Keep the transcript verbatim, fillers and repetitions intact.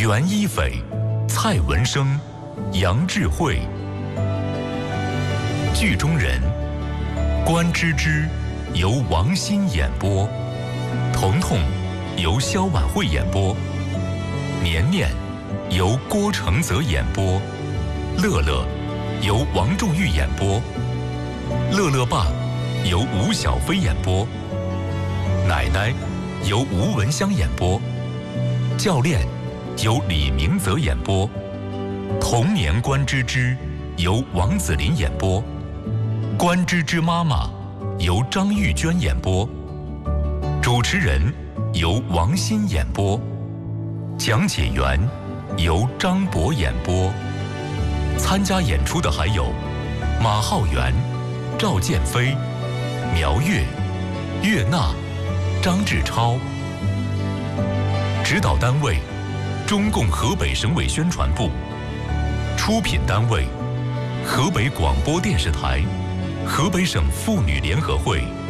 袁一斐、蔡文生、杨智慧。剧中人：关芝芝由王欣演播，彤彤由萧婉慧演播，年年由郭承泽演播，乐乐由王仲玉演播，乐乐爸由吴小飞演播，奶奶由吴文香演播，教练由李明泽演播，童年关芝芝由王子林演播，关芝芝妈妈由张玉娟演播，主持人由王欣演播，讲解员由张博演播。参加演出的还有马浩元、赵建飞、苗月、岳娜、张志超。指导单位：中共河北省委宣传部。出品单位：河北广播电视台、河北省妇女联合会。